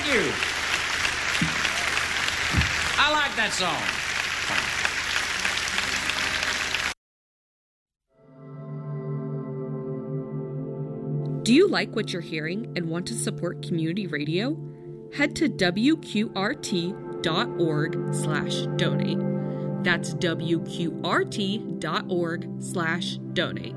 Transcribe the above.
you. I like that song. Do you like what you're hearing and want to support community radio? Head to wqrt.org/donate. That's wqrt.org/donate.